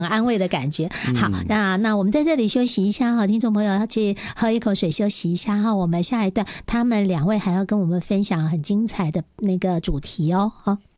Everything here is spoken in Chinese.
很安慰的感觉。好，那我们在这里休息一下哈，听众朋友要去喝一口水休息一下哈。我们下一段他们两位还要跟我们分享很精彩的那个主题哦。好。